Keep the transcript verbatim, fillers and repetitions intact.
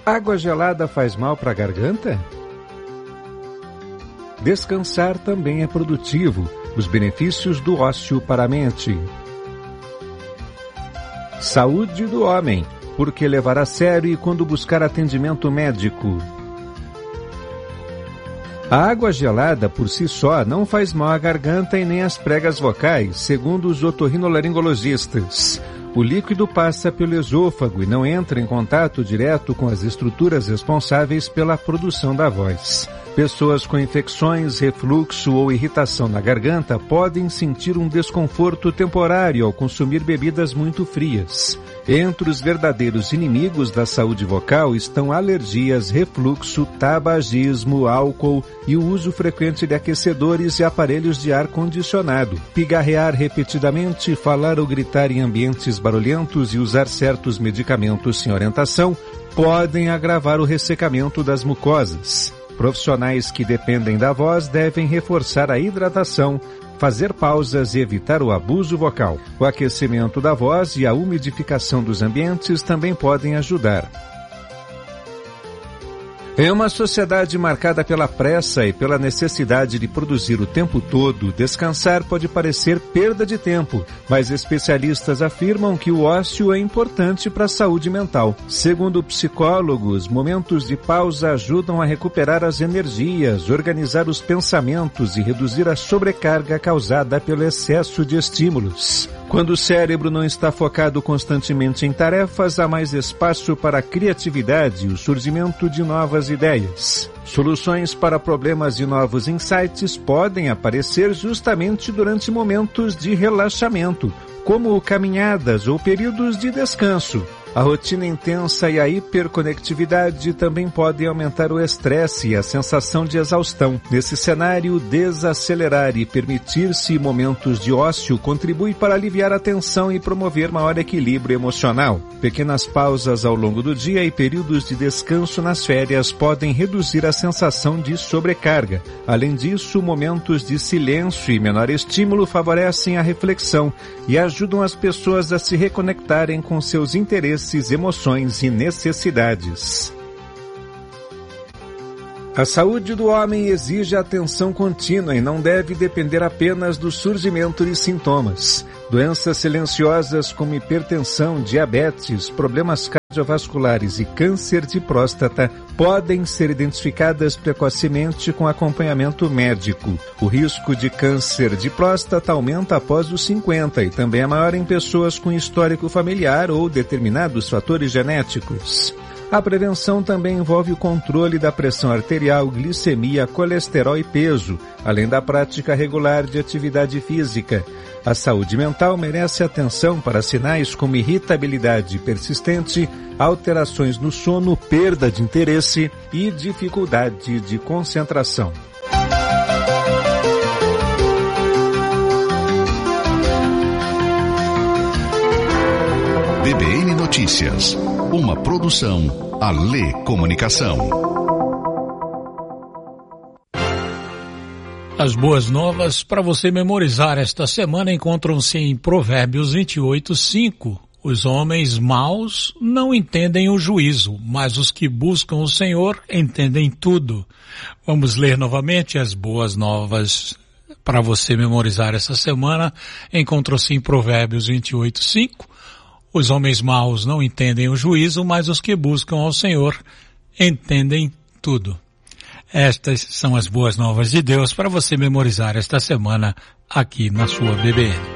Água gelada faz mal para a garganta? Descansar também é produtivo. Os benefícios do ócio para a mente. Saúde do homem. Por que levar a sério e quando buscar atendimento médico? A água gelada por si só não faz mal à garganta e nem às pregas vocais, segundo os otorrinolaringologistas. O líquido passa pelo esôfago e não entra em contato direto com as estruturas responsáveis pela produção da voz. Pessoas com infecções, refluxo ou irritação na garganta podem sentir um desconforto temporário ao consumir bebidas muito frias. Entre os verdadeiros inimigos da saúde vocal estão alergias, refluxo, tabagismo, álcool e o uso frequente de aquecedores e aparelhos de ar-condicionado. Pigarrear repetidamente, falar ou gritar em ambientes barulhentos e usar certos medicamentos sem orientação podem agravar o ressecamento das mucosas. Profissionais que dependem da voz devem reforçar a hidratação, fazer pausas e evitar o abuso vocal. O aquecimento da voz e a umidificação dos ambientes também podem ajudar. Em uma sociedade marcada pela pressa e pela necessidade de produzir o tempo todo, descansar pode parecer perda de tempo, mas especialistas afirmam que o ócio é importante para a saúde mental. Segundo psicólogos, momentos de pausa ajudam a recuperar as energias, organizar os pensamentos e reduzir a sobrecarga causada pelo excesso de estímulos. Quando o cérebro não está focado constantemente em tarefas, há mais espaço para a criatividade e o surgimento de novas ideias. Soluções para problemas e novos insights podem aparecer justamente durante momentos de relaxamento, como caminhadas ou períodos de descanso. A rotina intensa e a hiperconectividade também podem aumentar o estresse e a sensação de exaustão. Nesse cenário, desacelerar e permitir-se momentos de ócio contribui para aliviar a tensão e promover maior equilíbrio emocional. Pequenas pausas ao longo do dia e períodos de descanso nas férias podem reduzir a sensação de sobrecarga. Além disso, momentos de silêncio e menor estímulo favorecem a reflexão e ajudam as pessoas a se reconectarem com seus interesses, emoções e necessidades. A saúde do homem exige atenção contínua e não deve depender apenas do surgimento de sintomas. Doenças silenciosas como hipertensão, diabetes, problemas cardiovasculares e câncer de próstata podem ser identificadas precocemente com acompanhamento médico. O risco de câncer de próstata aumenta após os cinquenta e também é maior em pessoas com histórico familiar ou determinados fatores genéticos. A prevenção também envolve o controle da pressão arterial, glicemia, colesterol e peso, além da prática regular de atividade física. A saúde mental merece atenção para sinais como irritabilidade persistente, alterações no sono, perda de interesse e dificuldade de concentração. B B N Notícias, uma produção Alê Comunicação. As boas novas para você memorizar esta semana encontram-se em Provérbios vinte e oito, cinco. Os homens maus não entendem o juízo, mas os que buscam o Senhor entendem tudo. Vamos ler novamente as boas novas para você memorizar essa semana. Encontram-se em Provérbios vinte e oito, cinco. Os homens maus não entendem o juízo, mas os que buscam ao Senhor entendem tudo. Estas são as boas novas de Deus para você memorizar esta semana aqui na sua B B N.